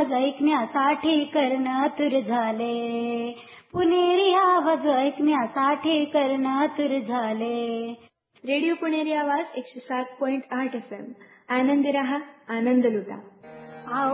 आवाज ऐकण्यासाठी कर्ण आतुर झाले. पुणेरी आवाज ऐकण्यासाठी कर्ण आतुर झाले. रेडिओ पुणेरी आवाज 107.8 FM. आनंदी रहा, आनंद लुटा.